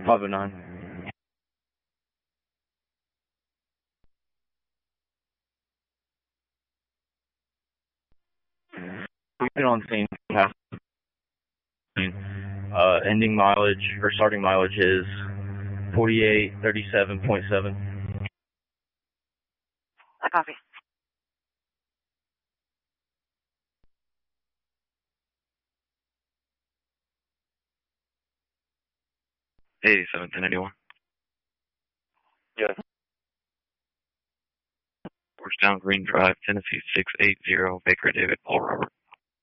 509. We've been on scene past. Ending mileage or starting mileage is 4837.7. I copy. Hey, 1791. Yes. Georgetown Green Drive, Tennessee 680, Baker David Paul Robert.